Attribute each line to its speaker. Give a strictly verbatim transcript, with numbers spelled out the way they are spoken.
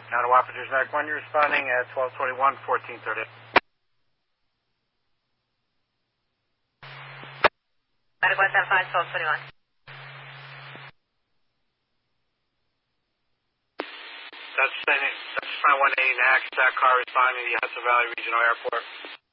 Speaker 1: Now to Wapper Jack one, you're responding at twelve twenty-one, fourteen thirty.
Speaker 2: Medical seven five, twelve twenty-one.
Speaker 1: That's that's one eighty N A C, that car responding to the Hudson Valley Regional Airport.